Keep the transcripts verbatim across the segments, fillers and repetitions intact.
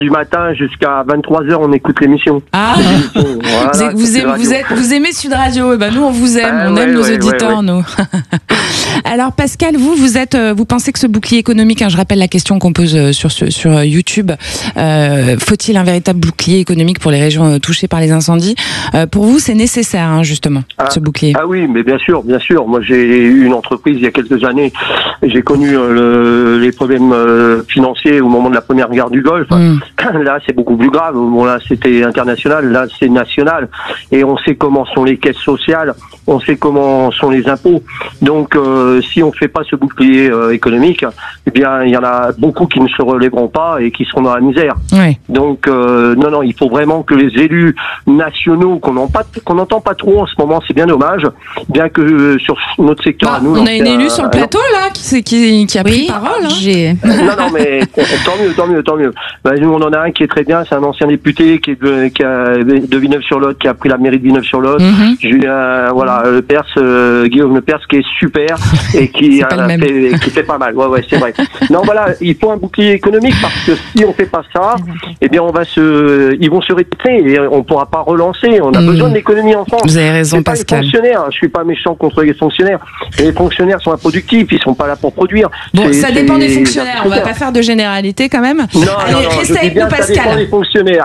du matin jusqu'à vingt-trois heures, on écoute l'émission. Ah, voilà, vous, aimez, vous, êtes, vous aimez Sud Radio. Eh ben, nous, on vous aime, ah, on ouais, aime nos ouais, auditeurs, ouais, ouais. nous. Alors, Pascal, vous, vous êtes, vous pensez que ce bouclier économique, hein, je rappelle la question qu'on pose sur, sur YouTube, euh, faut-il un véritable bouclier économique pour les régions touchées par les incendies ? euh, Pour vous, c'est nécessaire, hein, justement, ah, ce bouclier. Ah oui, mais bien sûr, bien sûr. Moi, j'ai eu une entreprise il y a quelques années. J'ai connu euh, le, les problèmes euh, financiers au moment de la première guerre du Golfe. Mm. Là, c'est beaucoup plus grave. Bon, là, c'était international. Là, c'est national. Et on sait comment sont les caisses sociales. On sait comment sont les impôts. Donc, euh, si on ne fait pas ce bouclier euh, économique, eh bien, il y en a beaucoup qui ne se relèveront pas et qui seront dans la misère. Oui. Donc, euh, non, non, il faut vraiment que les élus nationaux, qu'on n'entend pas, qu'on n'entend pas trop en ce moment, c'est bien dommage, bien que euh, sur notre secteur bah, à nous... On a une élue sur le plateau, là, qui, qui, qui a oui, pris parole. Hein. J'ai... non, non, mais tant mieux, tant mieux, tant mieux. Bah, nous, on en a un qui est très bien, c'est un ancien député qui est de, qui a, de Villeneuve-sur-Lot, qui a pris la mairie de Villeneuve-sur-Lot. Mm-hmm. Julien, voilà, le Perse, euh, Guillaume Le Perse, qui est super et qui, a fait, qui fait pas mal. Ouais, ouais, c'est vrai. Non, voilà, il faut un bouclier économique parce que si on fait pas ça, eh bien, on va se, ils vont se répéter et on pourra pas relancer. On a mmh. besoin de l'économie en France. Vous avez raison, c'est Pascal. Pas les fonctionnaires. Je suis pas méchant contre les fonctionnaires. Les fonctionnaires sont improductifs. Ils sont pas là pour produire. Bon, c'est, ça c'est dépend des fonctionnaires. On va pas faire de généralité quand même. Non, Allez, non, non. restez avec bien, nous, Pascal. Ça dépend des fonctionnaires.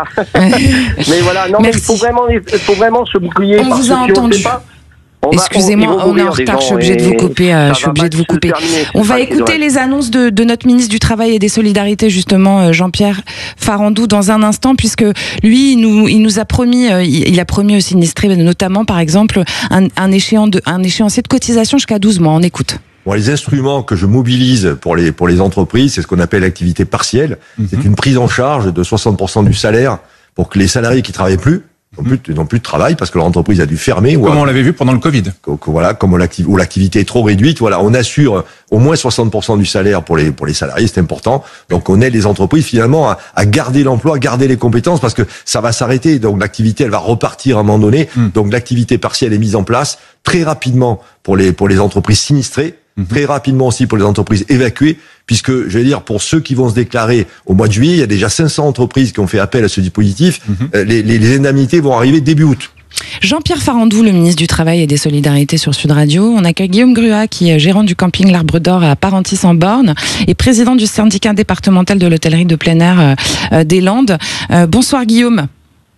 mais voilà, non, Merci. mais il faut vraiment, il faut vraiment se bouclier. On vous a entendu. On Excusez-moi, on, on est en retard, je suis obligée de vous couper. Euh, je suis obligée de vous couper. On va écouter les annonces de, de notre ministre du Travail et des Solidarités, justement, Jean-Pierre Farandou, dans un instant, puisque lui, il nous, il nous a promis, il, il a promis aux sinistrés, notamment, par exemple, un, un, échéant de, un échéancier de cotisation jusqu'à douze mois. On écoute. Bon, les instruments que je mobilise pour les, pour les entreprises, c'est ce qu'on appelle l'activité partielle. Mm-hmm. C'est une prise en charge de soixante pour cent du salaire pour que les salariés qui travaillent plus n'ont plus, n'ont plus de travail parce que leur entreprise a dû fermer. Comme ou on l'avait vu pendant le Covid. Que, que, voilà, comme l'activité, où l'activité est trop réduite. Voilà, on assure au moins soixante pour cent du salaire pour les, pour les salariés, c'est important. Donc, on aide les entreprises finalement à, à garder l'emploi, à garder les compétences parce que ça va s'arrêter. Donc, l'activité, elle va repartir à un moment donné. Mmh. Donc, l'activité partielle est mise en place très rapidement pour les, pour les entreprises sinistrées. Mmh. Très rapidement aussi pour les entreprises évacuées, puisque, je vais dire, pour ceux qui vont se déclarer au mois de juillet, il y a déjà cinq cents entreprises qui ont fait appel à ce dispositif. Mmh. Euh, les, les, les indemnités vont arriver début août. Jean-Pierre Farandou, le ministre du Travail et des Solidarités sur Sud Radio. On accueille Guillaume Gruat, qui est gérant du camping L'Arbre d'Or à Parentis-en-Born et président du syndicat départemental de l'hôtellerie de plein air euh, des Landes. Euh, bonsoir Guillaume.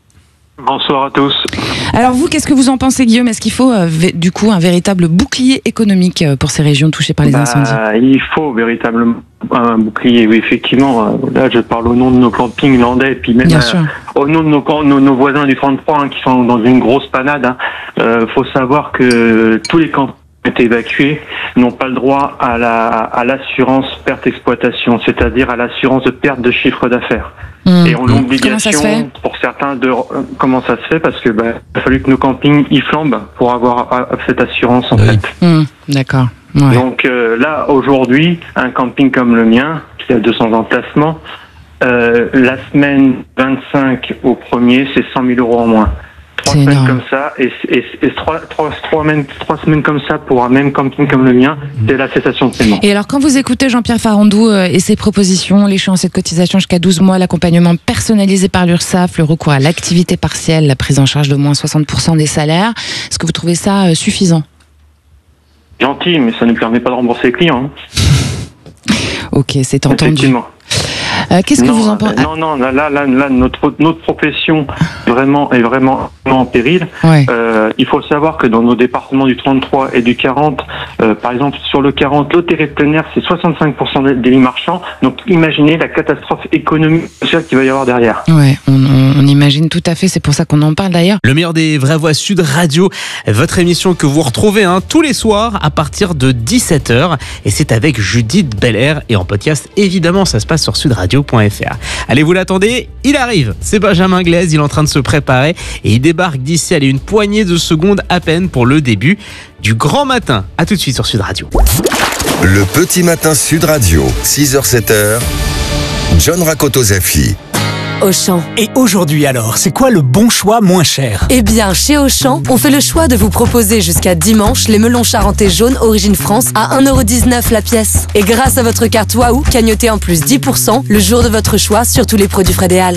Bonsoir à tous. Alors vous, qu'est-ce que vous en pensez, Guillaume ? Est-ce qu'il faut euh, v- du coup un véritable bouclier économique euh, pour ces régions touchées par les bah, incendies ? Il faut véritablement un bouclier, oui, effectivement. Euh, là, je parle au nom de nos campings landais, puis même euh, au nom de nos, nos, nos voisins du trente-trois hein, qui sont dans une grosse panade. Il hein. euh, faut savoir que tous les campings qui ont été évacués n'ont pas le droit à, la, à l'assurance perte exploitation, c'est-à-dire à l'assurance de perte de chiffre d'affaires. Mmh. Et on a l'obligation, pour certains, de comment ça se fait, parce que bah, il a fallu que nos campings y flambent pour avoir a, a, cette assurance en oui. fait. Mmh. D'accord. Ouais. Donc euh, là, aujourd'hui, un camping comme le mien, qui a deux cents emplacements, euh, la semaine vingt-cinq au premier, c'est cent mille euros en moins. Trois c'est semaines énorme. comme ça, et, et, et trois, trois, trois, semaines, trois semaines comme ça pour un même camping comme le mien, c'est la cessation de paiement. Et alors, quand vous écoutez Jean-Pierre Farandou euh, et ses propositions, l'échéancier de cotisation jusqu'à douze mois, l'accompagnement personnalisé par l'URSSAF, le recours à l'activité partielle, la prise en charge de moins soixante pour cent des salaires, est-ce que vous trouvez ça euh, suffisant ? Gentil, mais ça ne permet pas de rembourser les clients. Hein. Ok, c'est entendu. Effectivement. Euh, qu'est-ce non, que vous en pensez ? Non, non, là, là, là, là notre, notre profession vraiment, est vraiment en péril. Ouais. Euh, il faut savoir que dans nos départements du trente-trois et du quarante, euh, par exemple, sur le quarante, l'hôtellerie de plein air, c'est soixante-cinq pour cent des lits marchands. Donc, imaginez la catastrophe économique et sociale qu'il va y avoir derrière. Ouais, on, on, on imagine tout à fait. C'est pour ça qu'on en parle d'ailleurs. Le meilleur des vraies voix Sud Radio, votre émission que vous retrouvez hein, tous les soirs à partir de dix-sept heures. Et c'est avec Judith Belair. Et en podcast, évidemment, ça se passe sur sud radio point f r. Allez, vous l'attendez, il arrive. C'est Benjamin Glaise, il est en train de se préparer et il débarque d'ici allez, une poignée de secondes à peine pour le début du grand matin. À tout de suite sur Sud Radio. Le petit matin Sud Radio, six heures sept heures, John Rakoto-Zafi. Auchan. Et aujourd'hui alors, c'est quoi le bon choix moins cher? Eh bien, chez Auchan, on fait le choix de vous proposer jusqu'à dimanche les melons charentais jaunes Origine France à un euro dix-neuf la pièce. Et grâce à votre carte Waouh, cagnotez en plus dix pour cent le jour de votre choix sur tous les produits Frédéal.